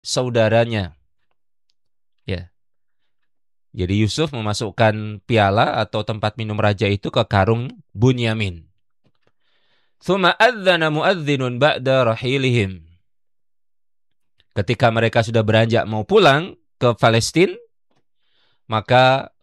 saudaranya. Ya. Jadi Yusuf memasukkan piala atau tempat minum raja itu ke karung Bunyamin. Tsumma adzana muadzinun ba'da rahilihim. Ketika mereka sudah beranjak mau pulang ke Palestina, maka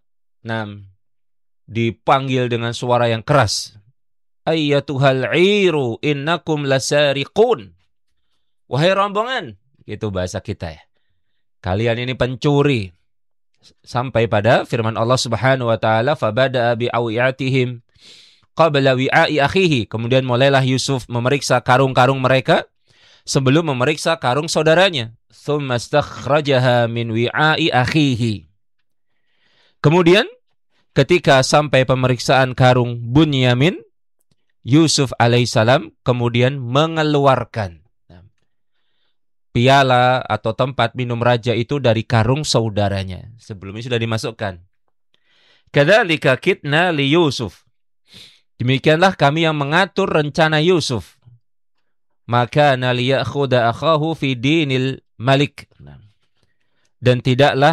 dipanggil dengan suara yang keras. Ayyatuhal 'iru innakum lasariqun. Wahai rombongan, itu bahasa kita ya. Kalian ini pencuri. Sampai pada firman Allah Subhanahu wa taala, fabada'a bi'awiyatihim qabla wi'a'i akhihi. Kemudian mulailah Yusuf memeriksa karung-karung mereka sebelum memeriksa karung saudaranya. Tsumma stakhrajaha min wi'a'i akhihi. Kemudian ketika sampai pemeriksaan karung Bunyamin, Yusuf alaihissalam kemudian mengeluarkan piala atau tempat minum raja itu dari karung saudaranya. Sebelumnya sudah dimasukkan. Kadzalika kitna li Yusuf. Demikianlah kami yang mengatur rencana Yusuf. Maka naliyakhuda akhahu fi dinil malik. Dan tidaklah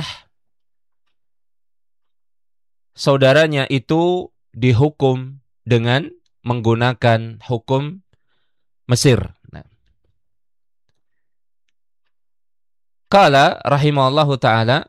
saudaranya itu dihukum dengan menggunakan hukum Mesir. Qala rahimahullahu ta'ala,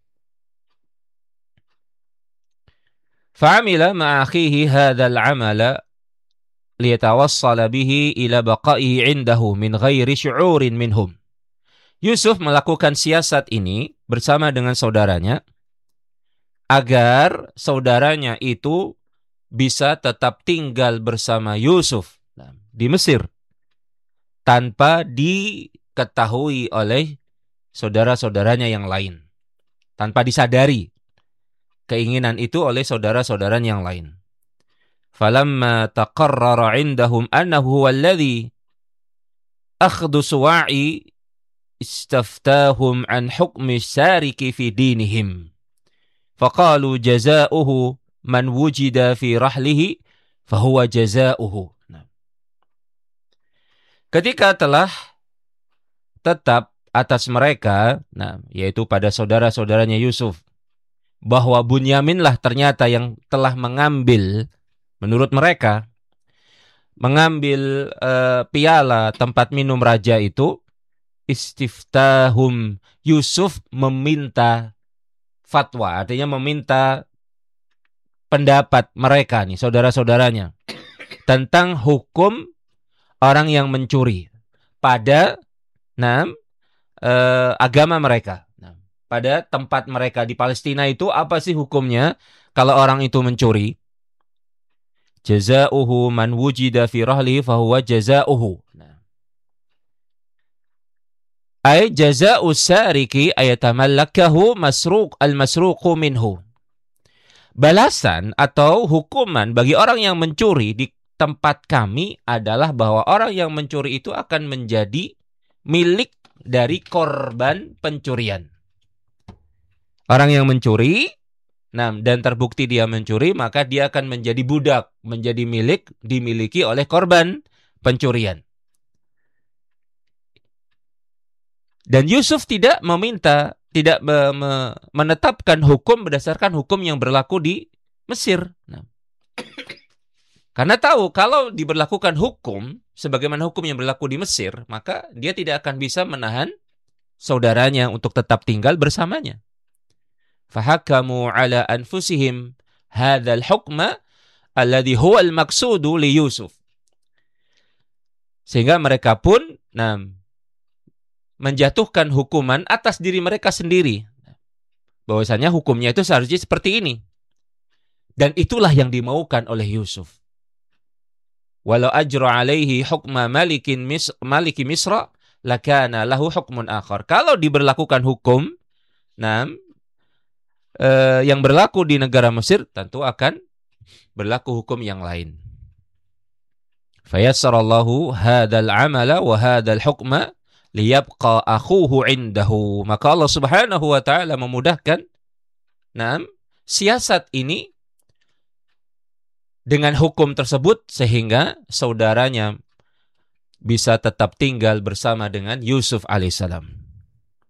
fa'amila ma'akhihi hadzal 'amala liyatawassala bihi ila baqaihi 'indahu min ghairi syu'urin minhum. Yusuf melakukan siasat ini bersama dengan saudaranya agar saudaranya itu bisa tetap tinggal bersama Yusuf di Mesir tanpa diketahui oleh saudara-saudaranya yang lain, tanpa disadari keinginan itu oleh saudara-saudaranya yang lain. Falamma taqarrara 'indahum annahu huwa alladhi akhdhu suwa'i istaftahum an hukmi sariki fi dinihim. Faqalu jazaa'uhu man wujida fi rahlihi fahuwa jazaa'uhu. Ketika telah tetap atas mereka, yaitu pada saudara-saudaranya Yusuf, bahwa Bunyaminlah ternyata yang telah mengambil, menurut mereka, mengambil piala tempat minum raja itu, istiftahum, Yusuf meminta fatwa, artinya meminta pendapat mereka nih, saudara-saudaranya, tentang hukum orang yang mencuri pada agama mereka. Pada tempat mereka di Palestina itu apa sih hukumnya kalau orang itu mencuri? Jazaa'uhu man wujida fi rahlihi fahuwa jazaa'uhu. Ay jazaa'u sariki ayatamallakahu al-masruqu minhu. Balasan atau hukuman bagi orang yang mencuri di tempat kami adalah bahwa orang yang mencuri itu akan menjadi milik dari korban pencurian. Orang yang mencuri, dan terbukti dia mencuri, maka dia akan menjadi budak, menjadi milik, dimiliki oleh korban pencurian. Dan Yusuf tidak meminta, tidak menetapkan hukum berdasarkan hukum yang berlaku di Mesir. Karena tahu kalau diberlakukan hukum sebagaimana hukum yang berlaku di Mesir, maka dia tidak akan bisa menahan saudaranya untuk tetap tinggal bersamanya. Fahakamu ala anfusihim hadzal hukma alladhi huwa al-maqsudu li Yusuf. Sehingga mereka pun menjatuhkan hukuman atas diri mereka sendiri. Bahwasanya hukumnya itu seharusnya seperti ini. Dan itulah yang dimaukan oleh Yusuf. Walau ajra alaihi hukma maliki Misra lakana lahu hukmun akhar. Kalau diberlakukan hukum yang berlaku di negara Mesir, tentu akan berlaku hukum yang lain. Fayassarallahu hadzal amala wa hadzal hukma liyabqa akhuhu indahu. Maka Allah Subhanahu wa taala memudahkan siasat ini dengan hukum tersebut sehingga saudaranya bisa tetap tinggal bersama dengan Yusuf alaihissalam.